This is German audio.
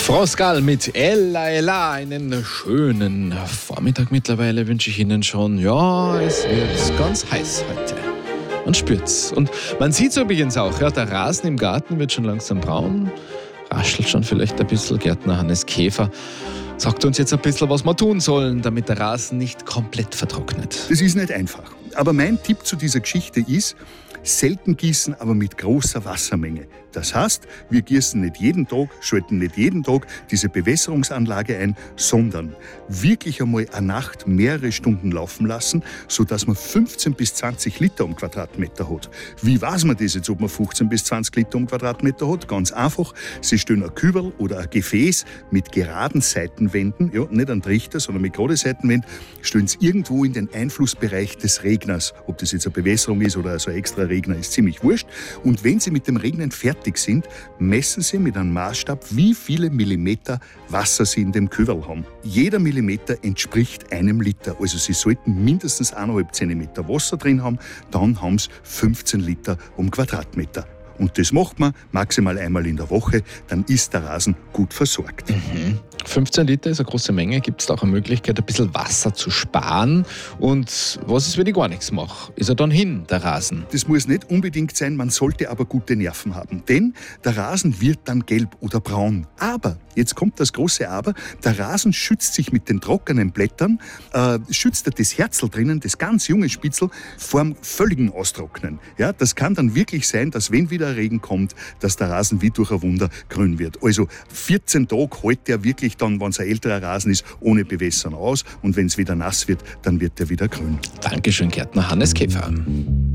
Froscal mit Ella Ella. Einen schönen Vormittag mittlerweile wünsche ich Ihnen schon. Ja, es wird ganz heiß heute. Man spürt's. Und man sieht's übrigens auch. Ja, der Rasen im Garten wird schon langsam braun. Raschelt schon vielleicht ein bisschen. Gärtner Hannes Käfer sagt uns jetzt ein bisschen, was wir tun sollen, damit der Rasen nicht komplett vertrocknet. Das ist nicht einfach. Aber mein Tipp zu dieser Geschichte ist, selten gießen, aber mit großer Wassermenge. Das heißt, wir gießen nicht jeden Tag, schalten nicht jeden Tag diese Bewässerungsanlage ein, sondern wirklich einmal eine Nacht mehrere Stunden laufen lassen, sodass man 15 bis 20 Liter um Quadratmeter hat. Wie weiß man das jetzt, ob man 15 bis 20 Liter um Quadratmeter hat? Ganz einfach, Sie stellen ein Kübel oder ein Gefäß mit geraden Seitenwänden, ja, nicht ein Trichter, sondern mit gerade Seitenwänden, stellen Sie irgendwo in den Einflussbereich des Regners. Ob das jetzt eine Bewässerung ist oder so ein extra Regner, ist ziemlich wurscht. Und wenn Sie mit dem Regnen fertig sind, messen Sie mit einem Maßstab, wie viele Millimeter Wasser Sie in dem Kübel haben. Jeder Millimeter entspricht einem Liter. Also Sie sollten mindestens 1,5 Zentimeter Wasser drin haben, dann haben Sie 15 Liter um Quadratmeter. Und das macht man maximal einmal in der Woche, dann ist der Rasen gut versorgt. 15 Liter ist eine große Menge. Gibt es da auch eine Möglichkeit, ein bisschen Wasser zu sparen? Und was ist, wenn ich gar nichts mache? Ist er dann hin, der Rasen? Das muss nicht unbedingt sein, man sollte aber gute Nerven haben. Denn der Rasen wird dann gelb oder braun. Aber, jetzt kommt das große Aber, der Rasen schützt sich mit den trockenen Blättern, schützt er das Herzl drinnen, das ganz junge Spitzel, vor dem völligen Austrocknen. Ja, das kann dann wirklich sein, dass wenn wieder Regen kommt, dass der Rasen wie durch ein Wunder grün wird. Also 14 Tage hält der wirklich dann, wenn es ein älterer Rasen ist, ohne Bewässern aus. Und wenn es wieder nass wird, dann wird der wieder grün. Dankeschön, Gärtner Hannes Käfer.